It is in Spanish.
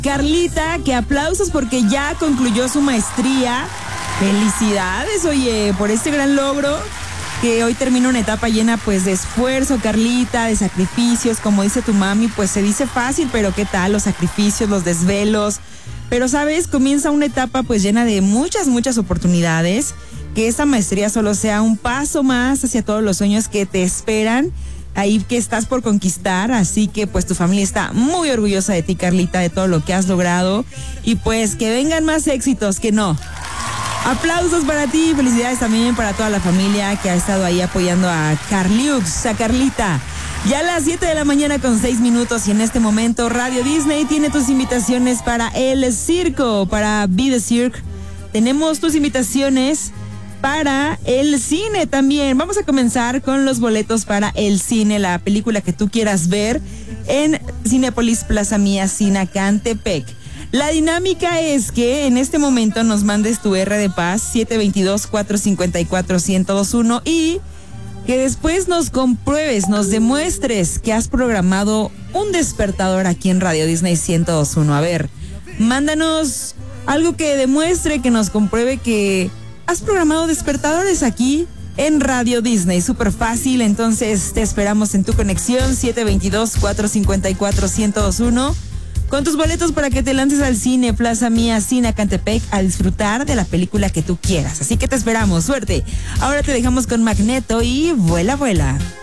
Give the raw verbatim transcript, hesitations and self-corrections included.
Carlita, que aplausos porque ya concluyó su maestría. Felicidades, oye, por este gran logro, que hoy termina una etapa llena pues de esfuerzo, Carlita, de sacrificios, como dice tu mami, pues se dice fácil, pero ¿qué tal? Los sacrificios, los desvelos, pero sabes, comienza una etapa pues llena de muchas, muchas oportunidades, que esta maestría solo sea un paso más hacia todos los sueños que te esperan, ahí que estás por conquistar, así que pues tu familia está muy orgullosa de ti, Carlita, de todo lo que has logrado, y pues que vengan más éxitos, que no. Aplausos para ti, felicidades también para toda la familia que ha estado ahí apoyando a Carliux, a Carlita. Ya a las siete de la mañana con seis minutos y en este momento Radio Disney tiene tus invitaciones para el circo, para Be The Cirque. Tenemos tus invitaciones para el cine también. Vamos a comenzar con los boletos para el cine, la película que tú quieras ver en Cinépolis Plaza Mía Sinacantepec. La dinámica es que en este momento nos mandes tu R de paz siete dos dos, cuatro cinco cuatro, uno cero dos uno y que después nos compruebes, nos demuestres que has programado un despertador aquí en Radio Disney ciento dos punto uno. A ver, mándanos algo que demuestre, que nos compruebe que has programado despertadores aquí en Radio Disney. Súper fácil, entonces te esperamos en tu conexión siete dos dos, cuatro cinco cuatro, uno cero dos uno. Con tus boletos para que te lances al cine Plaza Mía Sinacantepec a disfrutar de la película que tú quieras. Así que te esperamos, suerte. Ahora te dejamos con Magneto y vuela, vuela.